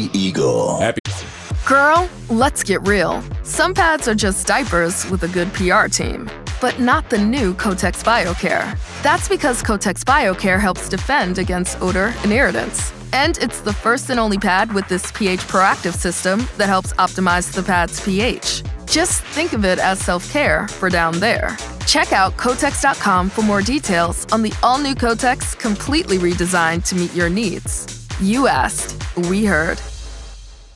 Happy Eagle. Girl, let's get real. Some pads are just diapers with a good PR team, but not the new Kotex BioCare. That's because Kotex BioCare helps defend against odor and irritants. And it's the first and only pad with this pH proactive system that helps optimize the pad's pH. Just think of it as self-care for down there. Check out Kotex.com for more details on the all-new Kotex, completely redesigned to meet your needs. You asked, we heard.